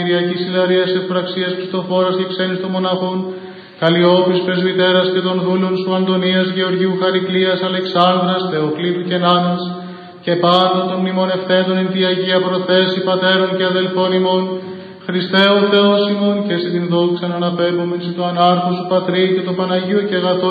Κυριακής Ιλαρίας Ευπραξίας Χριστοφόρας και ξένης των μοναχών, Καλλιόπης Πρεσβυτέρας και των δούλων σου Αντωνίας, Γεωργίου Χαρικλίας, Αλεξάνδρας, Θεοκλήτου και Νάνας, και πάντων των μνημονευτέντων εν τη Αγία Προθέση πατέρων και αδελφών ημών, Χριστέ ο Θεός ημών, και σε την δόξα αναπέμπομεν σε το ανάρχο σου Πατρί και το Παναγίο και αγαθό